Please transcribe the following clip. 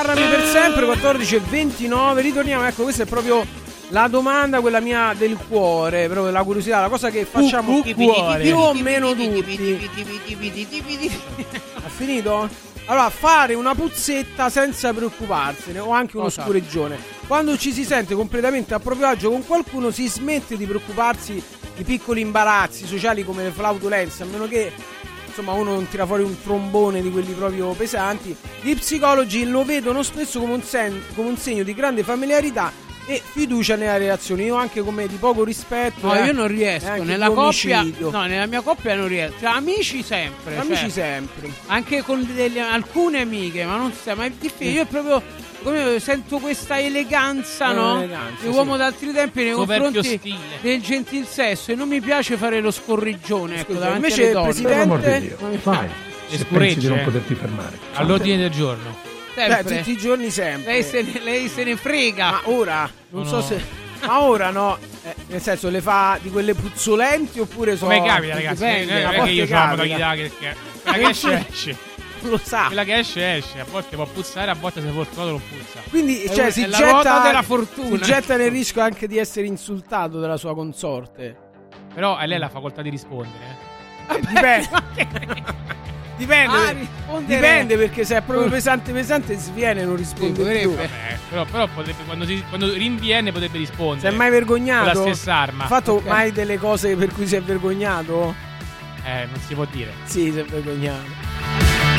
Parlami per sempre 14:29. Ritorniamo, ecco, questa è proprio la domanda, quella mia del cuore, proprio la curiosità, la cosa che facciamo più o meno tutti. Ha finito? Allora, fare una puzzetta senza preoccuparsene, o anche uno scureggione. Quando ci si sente completamente a proprio agio con qualcuno, si smette di preoccuparsi di piccoli imbarazzi sociali come le flautolenze, a meno che insomma uno non tira fuori un trombone di quelli proprio pesanti. Gli psicologi lo vedono spesso come un segno di grande familiarità e fiducia nella relazione. Io anche come di poco rispetto. No, io non riesco nella coppia. No, nella mia coppia non riesco. Cioè, amici sempre. Anche con alcune amiche, ma non sai, ma è difficile. Io è proprio come sento questa eleganza, no? L'uomo d'altri tempi nei confronti del gentil sesso, e non mi piace fare lo scorreggione, ecco, davanti invece alle donne. Presidente, vai. Se pensi di non poterti fermare all'ordine del giorno. Tutti i giorni sempre. Lei se ne frega. Ma ora non so se. Ma ora no. Nel senso, le fa di quelle puzzolenti oppure sono. Come capita, ragazzi? Non è che io ho la modalità che esce. Lo sa. Quella che esce. A volte può puzzare, a volte se fortunato non puzza. Quindi si la ruota della fortuna. Si getta nel rischio anche di essere insultato dalla sua consorte. Però a lei la facoltà di rispondere. Dipende, perché se è proprio pesante sviene, non risponde più. Però potrebbe, quando rinviene potrebbe rispondere. Si è mai vergognato? Con la stessa arma. Ha fatto mai delle cose per cui si è vergognato? Non si può dire. Sì, si è vergognato.